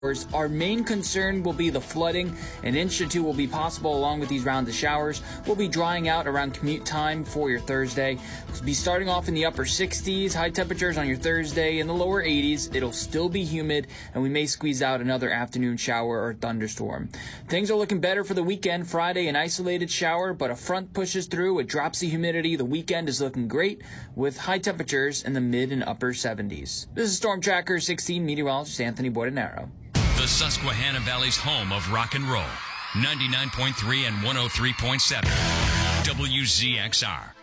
Our main concern will be the flooding. An inch or two will be possible along with these rounds of showers. We'll be drying out around commute time for your Thursday. We'll be starting off in the upper 60s, high temperatures on your Thursday, in the lower 80s. It'll still be humid, and we may squeeze out another afternoon shower or thunderstorm. Things are looking better for the weekend. Friday, an isolated shower, but a front pushes through. It drops the humidity. The weekend is looking great with high temperatures in the mid and upper 70s. This is Storm Tracker 16 meteorologist Anthony Bordenaro. The Susquehanna Valley's home of rock and roll. 99.3 and 103.7. WZXR.